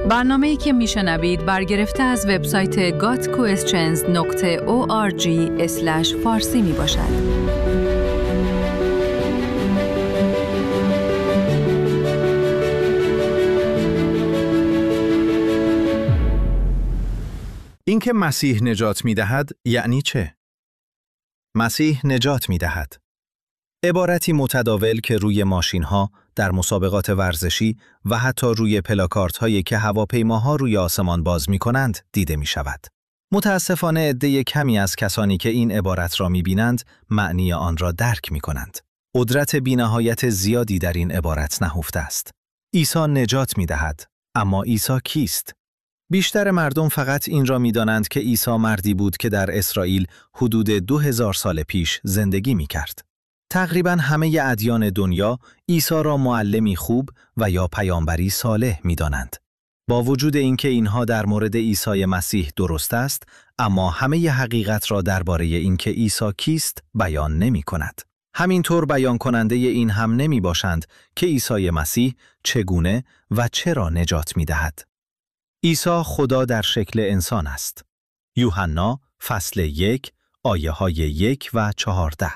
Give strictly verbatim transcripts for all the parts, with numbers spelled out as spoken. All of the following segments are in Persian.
برنامه‌ای که میشنوید برگرفته از وبسایت گات کوئسچنز دات او آر جی اسلش فارسی می باشد. اینکه مسیح نجات می‌دهد یعنی چه؟ مسیح نجات می‌دهد. عبارتی متداول که روی ماشین‌ها، در مسابقات ورزشی و حتی روی پلاکاردهایی که هواپیماها روی آسمان باز می‌کنند دیده می‌شود. متأسفانه عده کمی از کسانی که این عبارت را می‌بینند معنی آن را درک می‌کنند. قدرت بی‌نهایت زیادی در این عبارت نهفته است. عیسی نجات می‌دهد، اما عیسی کیست؟ بیشتر مردم فقط این را می‌دانند که عیسی مردی بود که در اسرائیل حدود دو هزار سال پیش زندگی می‌کرد. تقریباً همه ادیان دنیا عیسی را معلمی خوب و یا پیامبری صالح می‌دانند. با وجود اینکه اینها در مورد عیسی مسیح درست است، اما همه حقیقت را درباره اینکه عیسی کیست بیان نمی‌کند. همینطور بیان کننده این هم نمی‌باشند که عیسی مسیح چگونه و چرا نجات می‌دهد. عیسی خدا در شکل انسان است. یوحنا فصل یک آیه های یک و چهارده.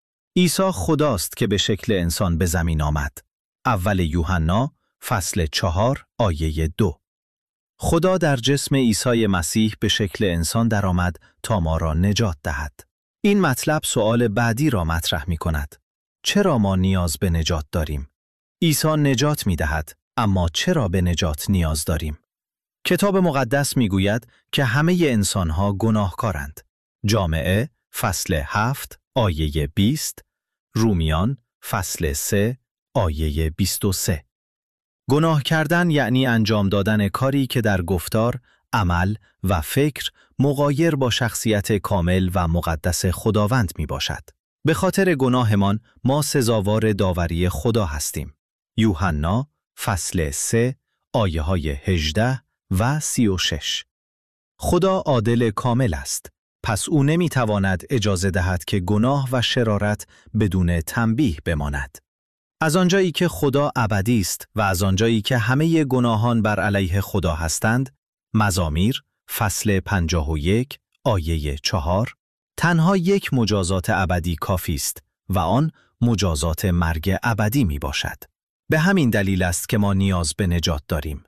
عیسی خداست که به شکل انسان به زمین آمد. اول یوحنا فصل چهار آیه دو. خدا در جسم عیسی مسیح به شکل انسان درآمد تا ما را نجات دهد. این مطلب سوال بعدی را مطرح می کند. چرا ما نیاز به نجات داریم؟ عیسی نجات می دهد، اما چرا به نجات نیاز داریم؟ کتاب مقدس میگوید که همه انسانها گناهکارند. جامعه فصل هفت آیه بیست، رومیان فصل سه آیه بیست و سه. گناه کردن یعنی انجام دادن کاری که در گفتار، عمل و فکر مغایر با شخصیت کامل و مقدس خداوند می باشد. به خاطر گناهمان ما سزاوار داوری خدا هستیم. یوحنا فصل سه آیه های هجده و سی و شش. خدا عادل کامل است، پس او نمیتواند اجازه دهد که گناه و شرارت بدون تنبیه بماند. از آنجایی که خدا ابدی است و از آنجایی که همه گناهان بر علیه خدا هستند، مزامیر فصل پنجاه و یک آیه چهار، تنها یک مجازات ابدی کافی است و آن مجازات مرگ ابدی می باشد. به همین دلیل است که ما نیاز به نجات داریم.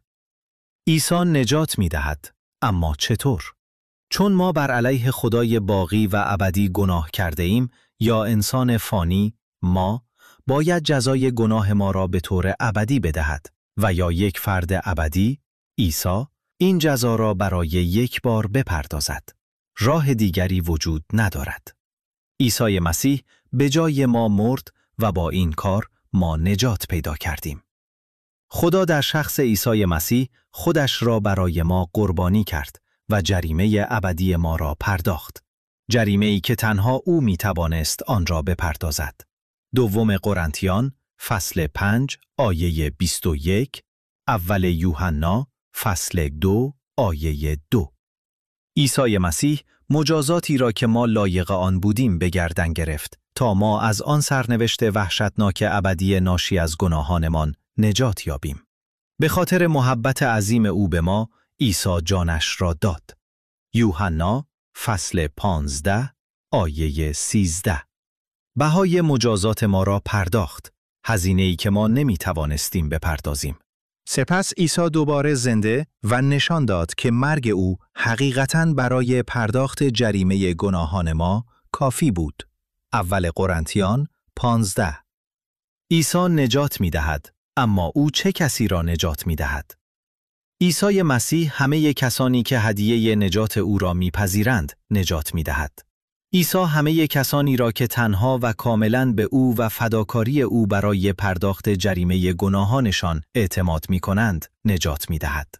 عیسی نجات می دهد، اما چطور؟ چون ما بر علیه خدای باقی و ابدی گناه کرده ایم یا انسان فانی، ما باید جزای گناه ما را به طور ابدی بدهد و یا یک فرد ابدی، عیسی، این جزا را برای یک بار بپردازد. راه دیگری وجود ندارد. عیسی مسیح به جای ما مرد و با این کار ما نجات پیدا کردیم. خدا در شخص عیسی مسیح خودش را برای ما قربانی کرد و جریمه ابدی ما را پرداخت. جریمه‌ای که تنها او می توانست آن را بپردازد. دوم قرنتیان فصل پنج آیه بیست و یک، اول یوحنا فصل دو آیه دو. عیسی مسیح مجازاتی را که ما لایق آن بودیم به گردن گرفت تا ما از آن سرنوشت وحشتناک ابدی ناشی از گناهانمان نجات یابیم. به خاطر محبت عظیم او به ما، عیسی جانش را داد. یوحنا فصل پانزده آیه سیزده. بهای مجازات ما را پرداخت، هزینه‌ای که ما نمی توانستیم بپردازیم. سپس عیسی دوباره زنده و نشان داد که مرگ او حقیقتاً برای پرداخت جریمه گناهان ما کافی بود. اول قرنتیان پانزده. عیسی نجات می دهد، اما او چه کسی را نجات می دهد؟ عیسی مسیح همه کسانی که هدیه نجات او را میپذیرند نجات می دهد. عیسی همه کسانی را که تنها و کاملاً به او و فداکاری او برای پرداخت جریمه گناهانشان اعتماد می کنند نجات می دهد.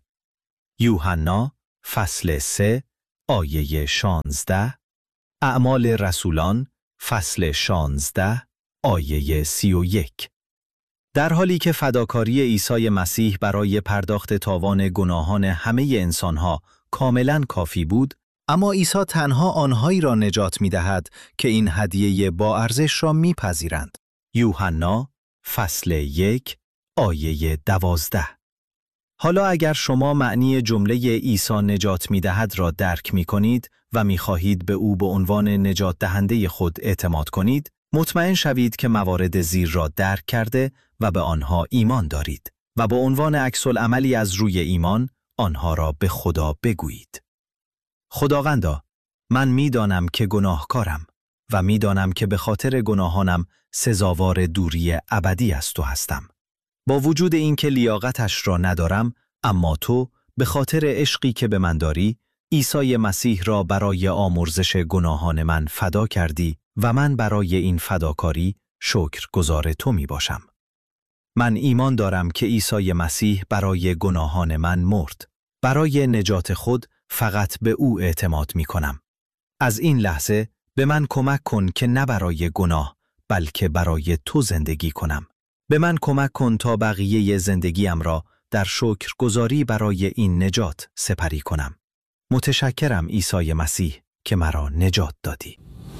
یوحنا فصل سه آیه شانزده، اعمال رسولان فصل شانزده آیه سی و یک. در حالی که فداکاری عیسی مسیح برای پرداخت تاوان گناهان همه انسانها کاملاً کافی بود، اما عیسی تنها آنهایی را نجات می دهد که این هدیه با ارزش را می پذیرند. یوحنا فصل یک آیه دوازده. حالا اگر شما معنی جمله عیسی نجات می‌دهد را درک می‌کنید و می‌خواهید به او به عنوان نجات دهنده خود اعتماد کنید، مطمئن شوید که موارد زیر را درک کرده و به آنها ایمان دارید و با عنوان عکس‌العملی از روی ایمان آنها را به خدا بگویید. خداوندا، من می‌دانم که گناهکارم و می‌دانم که به خاطر گناهانم سزاوار دوری ابدی از تو هستم. با وجود اینکه لیاقتش را ندارم، اما تو به خاطر عشقی که به من داری، عیسی مسیح را برای آمرزش گناهان من فدا کردی و من برای این فداکاری شکرگزار تو می باشم. من ایمان دارم که عیسی مسیح برای گناهان من مرد. برای نجات خود فقط به او اعتماد می کنم. از این لحظه به من کمک کن که نه برای گناه بلکه برای تو زندگی کنم. به من کمک کن تا بقیه زندگیم را در شکرگزاری برای این نجات سپری کنم. متشکرم عیسی مسیح که مرا نجات دادی.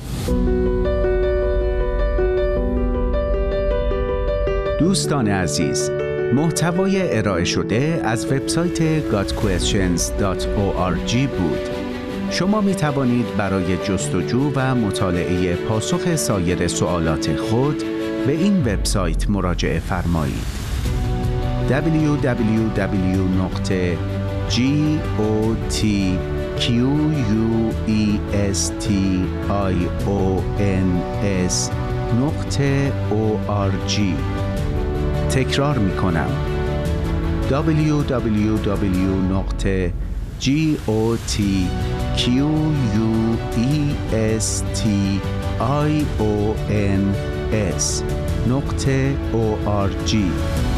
دوستان عزیز، محتوای ارائه شده از وبسایت گاد کوئسچنز دات او آر جی بود. شما می توانید برای جستجو و مطالعه پاسخ سایر سوالات خود به این وبسایت مراجعه فرمایید. دبلیو دبلیو دبلیو دات جی او تی کیو یو ای اس تی آی او ان اس دات او آر جی. تکرار می کنم. دبلیو دبلیو دبلیو دات جی او تی کیو یو ای اس تی آی او ان اس دات او آر جی